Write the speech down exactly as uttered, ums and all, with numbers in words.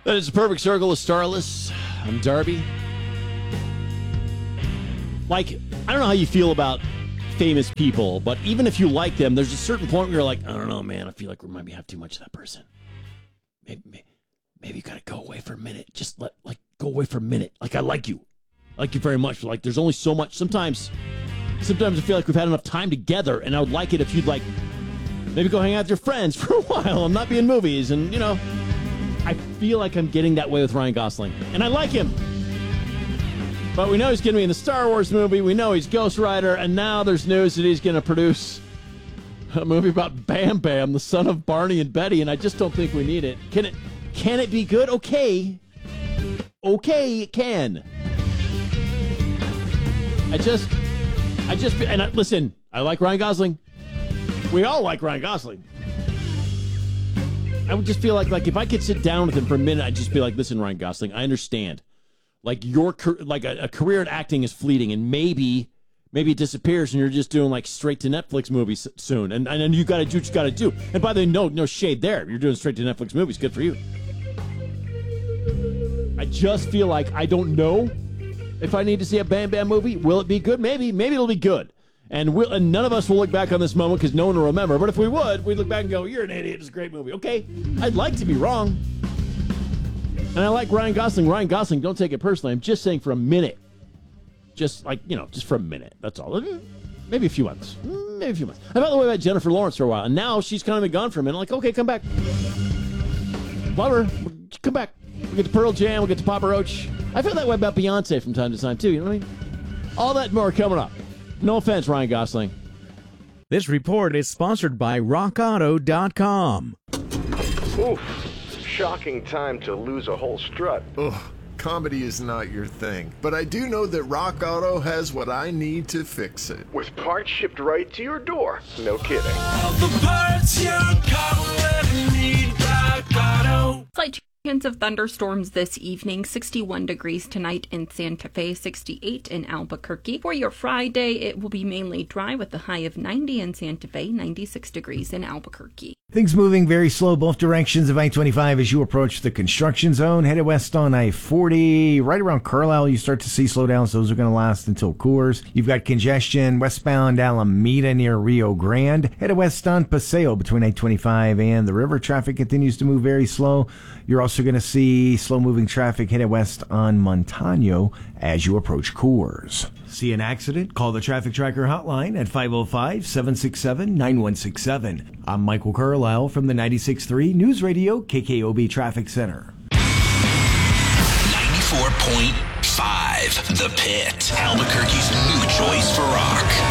That is the Perfect Circle of Starless. I'm Darby. Like, I don't know how you feel about famous people, but even if you like them, there's a certain point where you're like, I don't know, man, I feel like we might have too much of that person. Maybe, maybe, maybe you gotta go away for a minute. Just let, like, go away for a minute. Like, I like you. I like you very much. But, like, there's only so much. Sometimes, sometimes I feel like we've had enough time together, and I would like it if you'd, like, maybe go hang out with your friends for a while and not be in movies, and, you know, I feel like I'm getting that way with Ryan Gosling, and I like him. But we know he's going to be in the Star Wars movie. We know he's Ghost Rider, and now there's news that he's going to produce a movie about Bam Bam, the son of Barney and Betty, and I just don't think we need it. Can it? Can it be good? Okay, okay, it can. I just, I just, and I, listen, I like Ryan Gosling. We all like Ryan Gosling. I would just feel like, like if I could sit down with him for a minute, I'd just be like, listen, Ryan Gosling, I understand. Like your like a, a career in acting is fleeting, and maybe maybe it disappears, and you're just doing like straight to Netflix movies soon, and and then you got to do what you got to do. And by the way, no no shade there. You're doing straight to Netflix movies. Good for you. I just feel like I don't know if I need to see a Bam Bam movie. Will it be good? Maybe maybe it'll be good. And, we'll, and none of us will look back on this moment because no one will remember. But if we would, we'd look back and go, you're an idiot. It's a great movie. Okay, I'd like to be wrong. And I like Ryan Gosling. Ryan Gosling, don't take it personally. I'm just saying for a minute. Just like, you know, just for a minute. That's all. Maybe a few months. Maybe a few months. I felt the way about Jennifer Lawrence for a while. And now she's kind of been gone for a minute. Like, okay, come back. Love her. Come back. We'll get to Pearl Jam. We'll get to Papa Roach. I feel that way about Beyonce from time to time, too. You know what I mean? All that and more coming up. No offense, Ryan Gosling. This report is sponsored by rock auto dot com. Oof. Shocking time to lose a whole strut. Ugh. Comedy is not your thing, but I do know that Rock Auto has what I need to fix it. With parts shipped right to your door. No kidding. All the parts your car will ever need, Rock Auto. Slight chance of thunderstorms this evening. sixty-one degrees tonight in Santa Fe, sixty-eight in Albuquerque. For your Friday, it will be mainly dry with a high of ninety in Santa Fe, ninety-six degrees in Albuquerque. Things moving very slow both directions of I twenty-five as you approach the construction zone. Headed west on I forty. Right around Carlisle, you start to see slowdowns. Those are going to last until Coors. You've got congestion westbound Alameda near Rio Grande. Headed west on Paseo between I twenty-five and the river. Traffic continues to move very slow. You're also going to see slow-moving traffic headed west on Montano as you approach Coors. See an accident? Call the Traffic Tracker hotline at five oh five, seven six seven, nine one six seven. I'm Michael Carlisle from the ninety-six point three News Radio K K O B Traffic Center. ninety-four point five The Pit, Albuquerque's new choice for rock.